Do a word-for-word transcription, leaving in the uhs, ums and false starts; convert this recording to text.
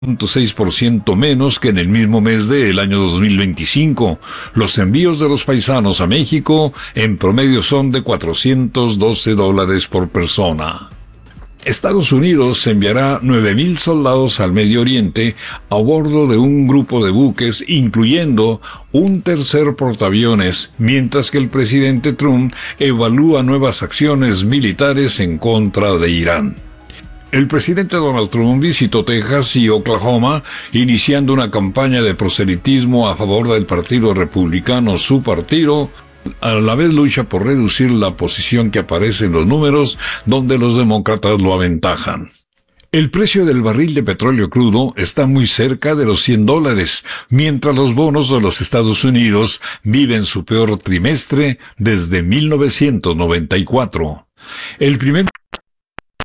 punto seis por ciento menos que en el mismo mes del año dos mil veinticinco. Los envíos de los paisanos a México en promedio son de cuatrocientos doce dólares por persona. Estados Unidos enviará nueve mil soldados al Medio Oriente a bordo de un grupo de buques, incluyendo un tercer portaaviones, mientras que el presidente Trump evalúa nuevas acciones militares en contra de Irán. El presidente Donald Trump visitó Texas y Oklahoma, iniciando una campaña de proselitismo a favor del Partido Republicano, su partido. A la vez lucha por reducir la posición que aparece en los números donde los demócratas lo aventajan. El precio del barril de petróleo crudo está muy cerca de los cien dólares, mientras los bonos de los Estados Unidos viven su peor trimestre desde mil novecientos noventa y cuatro. El primer